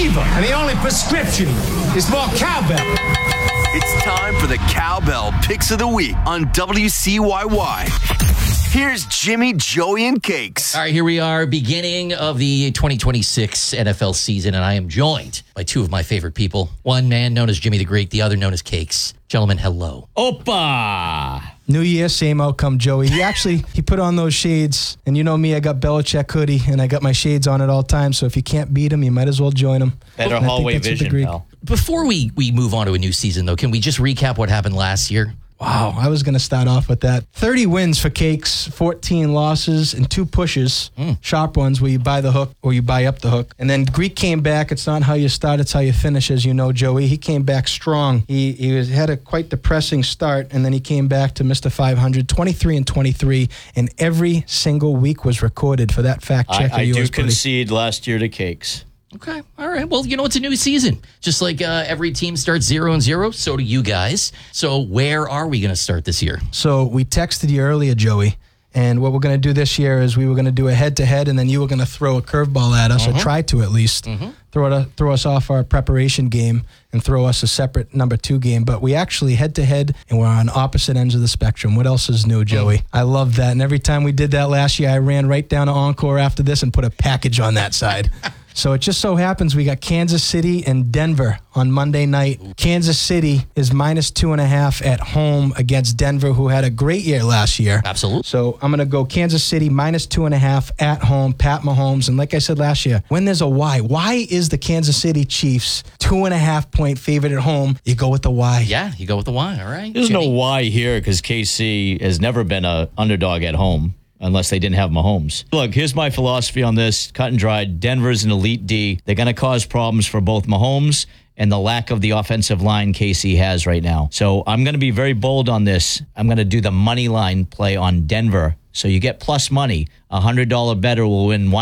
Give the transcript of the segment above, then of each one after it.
fever, and the only prescription is more cowbell. It's time for the Cowbell Picks of the Week on WCYY. Here's Jimmy, Joey, and Cakes. All right, here we are, beginning of the 2026 NFL season, and I am joined by two of my favorite people. One man known as Jimmy the Greek, the other known as Cakes. Gentlemen, hello. Opa! New year, same outcome, Joey. He put on those shades, and you know me, I got Belichick hoodie, and I got my shades on at all times, so if you can't beat him, you might as well join him. Better hallway vision, pal. Before we move on to a new season, though, can we just recap what happened last year? Wow, I was going to start off with that. 30 wins for Cakes, 14 losses, and 2 pushes. Sharp ones where you buy the hook or you buy up the hook. And then Greek came back. It's not how you start, it's how you finish, as you know, Joey. He came back strong. He had a quite depressing start, and then he came back to Mr. 500, 23-23, and every single week was recorded for that fact check. I do concede last year to Cakes. Okay. All right. Well, you know, it's a new season. Just like every team starts 0-0, so do you guys. So where are we going to start this year? So we texted you earlier, Joey, and what we're going to do this year is we were going to do a head-to-head, and then you were going to throw a curveball at us, or try to at least, throw us off our preparation game and throw us a separate number 2 game. But we actually head-to-head, and we're on opposite ends of the spectrum. What else is new, Joey? I love that. And every time we did that last year, I ran right down to Encore after this and put a package on that side. So it just so happens we got Kansas City and Denver on Monday night. Kansas City is -2.5 at home against Denver, who had a great year last year. Absolutely. So I'm going to go Kansas City -2.5 at home, Pat Mahomes. And like I said last year, when there's a why is the Kansas City Chiefs 2.5-point favorite at home? You go with the why. Yeah, you go with the why. All right. There's Jimmy? no why here because KC has never been an underdog at home unless they didn't have Mahomes. Look, here's my philosophy on this. Cut and dried. Denver's an elite D. They're going to cause problems for both Mahomes and the lack of the offensive line KC has right now. So I'm going to be very bold on this. I'm going to do the money line play on Denver. So you get plus money. $100 better will win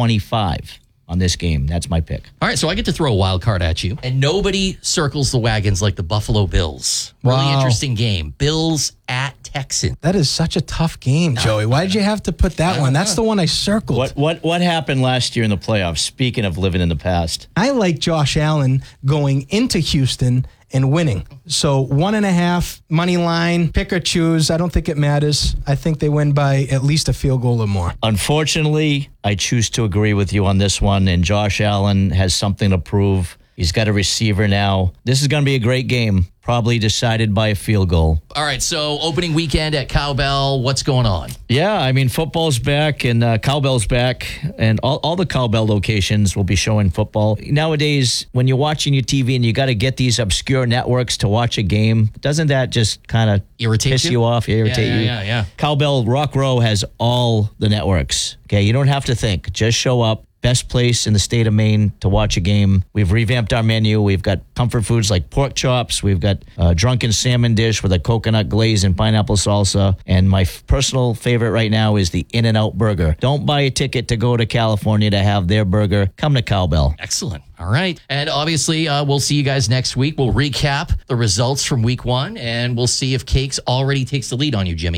125 on this game. That's my pick. All right, so I get to throw a wild card at you, and nobody circles the wagons like the Buffalo Bills. Really Wow. interesting game. Bills at Texans. That is such a tough game, Joey. Why did you have to put that one? That's the one I circled. What happened last year in the playoffs? Speaking of living in the past. I like Josh Allen going into Houston and winning. So 1.5 money line, pick or choose. I don't think it matters. I think they win by at least a field goal or more. Unfortunately, I choose to agree with you on this one, and Josh Allen has something to prove. He's got a receiver now. This is going to be a great game, probably decided by a field goal. All right, so opening weekend at Cowbell, what's going on? Yeah, I mean, football's back and Cowbell's back, and all the Cowbell locations will be showing football. Nowadays, when you're watching your TV and you got to get these obscure networks to watch a game, doesn't that just kind of piss you off, irritate you? Yeah. Cowbell Rock Row has all the networks. Okay, you don't have to think. Just show up. Best place in the state of Maine to watch a game. We've revamped our menu. We've got comfort foods like pork chops. We've got a drunken salmon dish with a coconut glaze and pineapple salsa. And my personal favorite right now is the In-N-Out burger. Don't buy a ticket to go to California to have their burger. Come to Cowbell. Excellent. All right. And obviously, we'll see you guys next week. We'll recap the results from week 1, and we'll see if Cakes already takes the lead on you, Jimmy.